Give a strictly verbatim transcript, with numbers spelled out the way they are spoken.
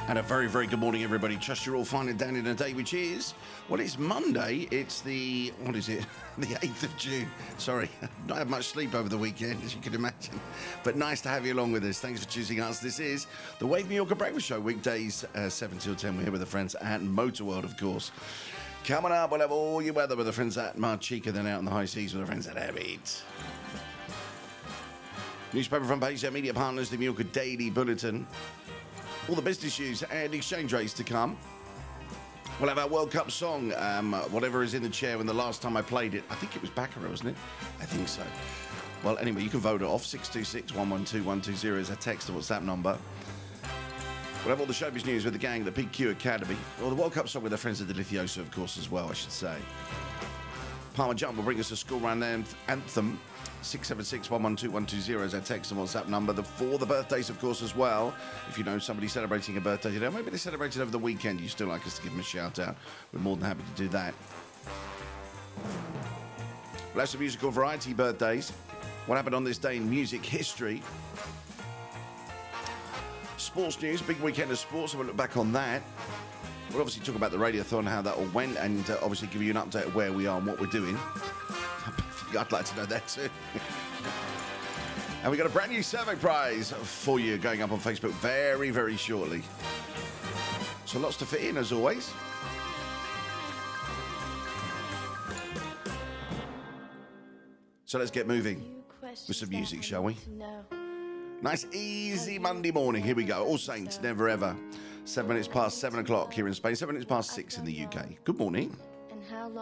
And a very, very good morning, everybody. Trust you're all fine and down in a day, which is, well, it's Monday. It's the, what is it? The eighth of June. Sorry, not had much sleep over the weekend, as you can imagine. But nice to have you along with us. Thanks for choosing us. This is the Wave New Yorker Breakfast Show, weekdays uh, seven till ten. We're here with the friends at Motor World, of course. Coming up, we'll have all your weather with the friends at Marchica, then out on the high seas with the friends at Abbott. Newspaper front page, their media partners, the New Yorker Daily Bulletin. All the business news and exchange rates to come. We'll have our World Cup song, um, whatever is in the chair. When the last time I played it, I think it was Baccarat, wasn't it? I think so. Well, anyway, you can vote it off. six two six, one one two, one two zero is our text or WhatsApp number. We'll have all the showbiz news with the gang at the P Q Academy. Well, the World Cup song with our friends at the Lithiaosa, of course, as well, I should say. Parma Jump will bring us a school run anthem. six seven six, one one two, one two zero is our text and WhatsApp number. The, for the birthdays, of course, as well. If you know somebody celebrating a birthday today, or maybe they celebrated over the weekend, you still like us to give them a shout out. We're more than happy to do that. We'll have some musical variety birthdays. What happened on this day in music history? Sports news, big weekend of sports, so we'll look back on that. We'll obviously talk about the radiothon, how that all went, and uh, obviously give you an update of where we are and what we're doing. I'd like to know that too. And we got a brand new survey prize for you going up on Facebook very, very shortly. So lots to fit in, as always. So let's get moving with some music, shall we? Nice, easy Monday morning. Here we go. All Saints, Never Ever. Seven minutes past seven o'clock here in Spain. Seven minutes past six in the U K. Good morning. And how long